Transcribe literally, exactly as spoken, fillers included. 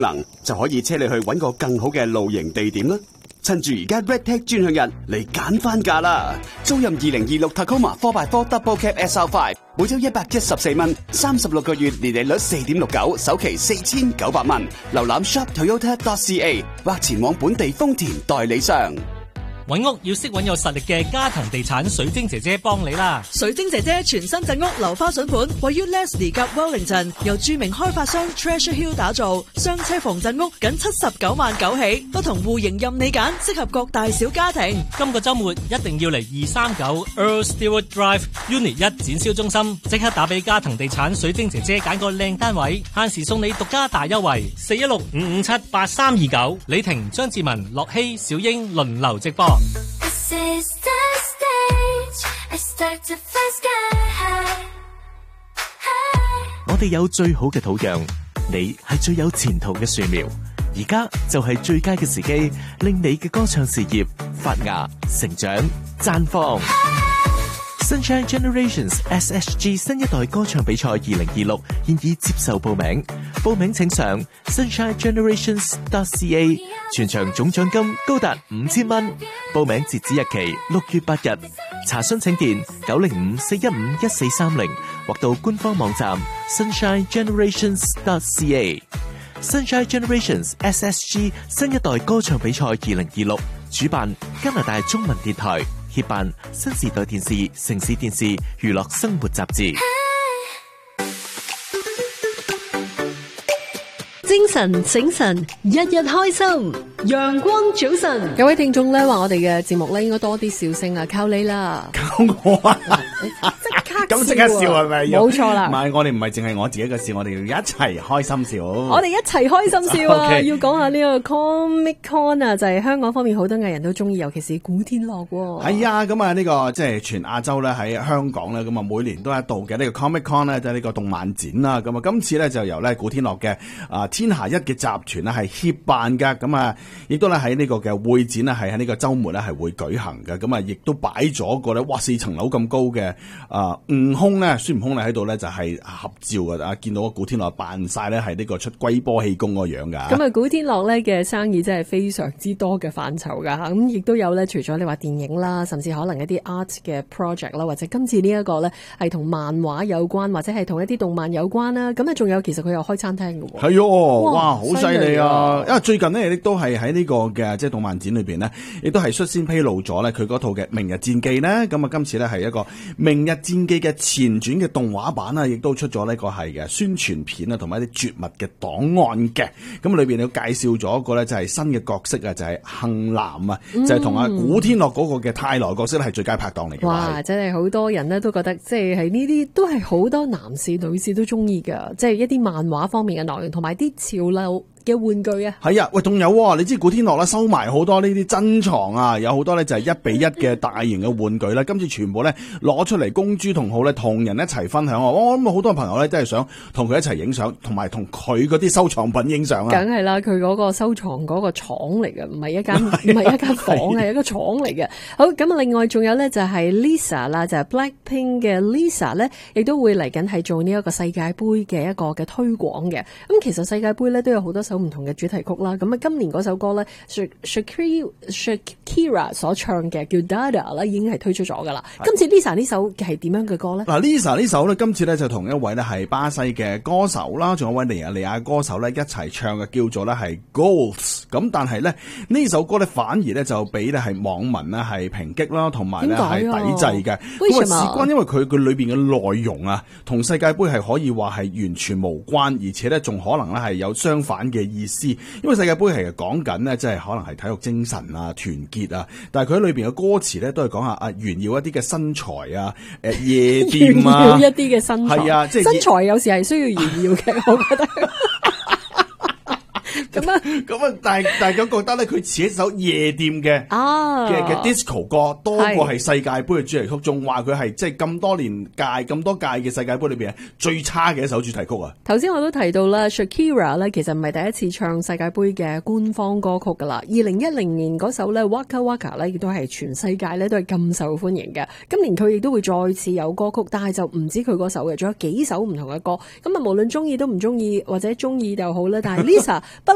能就可以車你去揾個更好嘅露營地點啦。趁住而家 RedTech 專享日嚟揀翻價啦！租任二零二六 Tacoma 四 by 四 Double Cab S R 五，每周一百一十四蚊，三十六個月年利率四點六九，首期四千九百蚊。瀏覽 shop toyota dot c a 或前往本地豐田代理商。 揾屋要識揾有實力嘅嘉騰地產水晶姐姐幫你啦！ 水晶姐姐全新鎮屋樓花筍盤，位於 Leslie 及 Wellington， 由著名開發商 Treasure Hill 打造，雙車房鎮屋僅七十九萬九起，不同戶型任你揀，適合各大小家庭。 今個週末一定要嚟二三九 Earl Stewart Drive Unit 一展銷中心，即刻打俾嘉騰地產水晶姐姐揀個靚單位，限時送你獨家大優惠，四一六五五七八三二九。李婷、張志文、樂希、小英輪流直播。 This is the stage. I start to fly sky high. 我哋有最好嘅土壤，你係最有前途嘅樹苗。而家就係最佳嘅時機，令你嘅歌唱事業發芽、成長、綻放。Sunshine Generations S H G 新一代歌唱比賽二零二六現已接受報名，報名請上 sunshine generations dot c a， 全場總獎金高達五千蚊，報名截止日期六月八日，查詢請電九零五四一五一四三零或到官方網站 sunshine generations dot c a。 Sunshine Generations S H G 新一代歌唱比賽二零二六主辦加拿大中文電台，協辦新時代電視、城市電視、娛樂生活雜誌。 精神醒神，日日開心，陽光早晨。 有位聽眾咧話我哋嘅節目咧應該多啲笑聲啊，靠你啦！ 靠我啊！ 即刻咁即刻笑係咪？ 冇錯啦！ 唔係，我哋唔係淨係我自己嘅笑，我哋要一齊開心笑。 我哋一齊開心笑啊！ Okay. 要講下呢個 Comic Con 啊，就係香港方面好多藝人都中意，尤其是古天樂。 係啊，咁啊呢個即係全亞洲咧喺香港咧，咁啊每年都一度嘅呢個 Comic Con 咧，就係呢個動漫展啦。咁啊今次咧就由咧古天樂嘅啊天下一嘅集團咧係協辦嘅，咁啊亦都咧喺呢個嘅會展咧係喺呢個週末咧係會舉行嘅，咁啊亦都擺咗個咧哇四層樓咁高嘅啊悟空咧孫悟空咧喺度咧就係合照嘅，啊見到古天樂扮晒咧係呢個出龜波氣功個樣噶。 咁啊古天樂咧嘅生意真係非常之多嘅範疇噶吓，咁亦都有咧除咗你話電影啦，甚至可能一啲 art 嘅 project 啦，或者今次呢一個咧係同漫畫有關，或者係同一啲動漫有關啦。咁啊仲有其實佢又開餐廳嘅喎。 係喎，哇好犀利啊！因為最近咧亦都係喺呢個嘅即係動漫展裏邊咧，亦都係率先披露咗咧佢嗰套嘅《明日戰記》咧。咁啊今次咧係一個《明日戰記》嘅前傳嘅動畫版啊，亦都出咗呢個係嘅宣傳片啊，同埋一啲絕密嘅檔案嘅。咁裏邊有介紹咗一個咧就係新嘅角色啊，就係杏南啊，就係同阿古天樂嗰個嘅泰來角色咧係最佳拍檔嚟嘅。 哇！真係好多人咧都覺得即係係呢啲都係好多男士女士都中意㗎，即係一啲漫畫方面嘅內容同埋啲潮流嘅玩具啊。 係啊，喂，仲有啊，你知古天樂啦收埋好多呢啲珍藏啊，有好多咧就係一比一嘅大型嘅玩具啦。今次全部咧攞出嚟公諸同好咧，同人一齊分享。我諗好多朋友咧真係想同佢一齊影相，同埋同佢嗰啲收藏品影相啊。 梗係啦，佢嗰個收藏嗰個廠嚟嘅，唔係一間唔係一間房，係一個廠嚟嘅。好，咁啊，另外仲有咧就係 Lisa 啦，就係 Blackpink 嘅 Lisa 咧，亦都會嚟緊係做呢一個世界盃嘅一個嘅推廣嘅。咁其實世界盃咧都有好多首唔同嘅主題曲啦。咁啊，今年嗰首歌咧 Shakira Shakira 所唱嘅叫 Dada 啦，已經係推出咗噶啦。今次 Lisa 呢首係點樣嘅歌咧？ 嗱 Lisa 呢首咧，今次咧就同一位咧係巴西嘅歌手啦，仲有一位尼日利亞歌手咧一齊唱嘅，叫做咧係 Goals。咁但係咧呢首歌咧反而咧就俾咧係網民咧係抨擊啦，同埋咧係抵制嘅。咁啊，事關因為佢佢裏邊嘅內容啊，同世界盃係可以話係完全無關，而且咧仲可能咧係有相反嘅意思。因為世界盃係講緊咧，即係可能係體育精神啊、團結啊，但係佢喺裏邊嘅歌詞咧都係講下啊炫耀一啲嘅身材啊、誒夜店啊， 炫耀一啲嘅身材係啊，即係身材有時係需要炫耀嘅，我覺得。咁啊， 咁啊，但係大家覺得咧，佢似一首夜店嘅嘅嘅 disco 歌，多過係世界盃嘅主題曲，仲話佢係即係咁多年屆咁多屆嘅世界盃裏邊最差嘅一首主題曲啊！ 頭先我都提到啦 ，Shakira 咧其實唔係第一次唱世界盃嘅官方歌曲噶啦。二零一零年嗰首咧 Waka Waka 咧亦都係全世界咧都係咁受歡迎嘅。今年佢亦都會再次有歌曲，但係就唔止佢嗰首嘅，仲有幾首唔同嘅歌。咁啊，無論中意都唔中意或者中意就好啦。但係 Lisa